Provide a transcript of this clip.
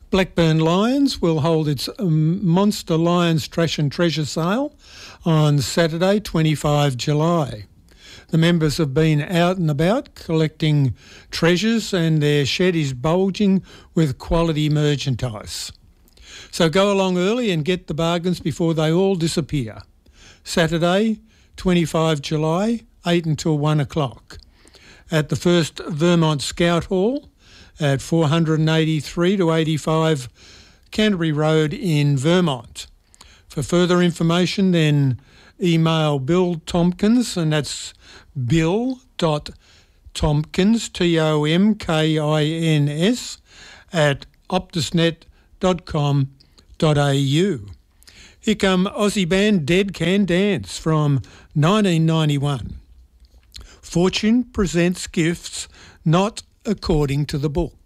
Blackburn Lions will hold its Monster Lions Trash and Treasure sale on Saturday, 25 July. The members have been out and about collecting treasures and their shed is bulging with quality merchandise. So go along early and get the bargains before they all disappear. Saturday, 25 July, 8 until 1 o'clock at the First Vermont Scout Hall at 483 to 85 Canterbury Road in Vermont. For further information, then email Bill Tompkins, and that's bill.tompkins, Tomkins, at optusnet.com.au. Here come Aussie band Dead Can Dance from 1991. Fortune presents gifts not according to the book.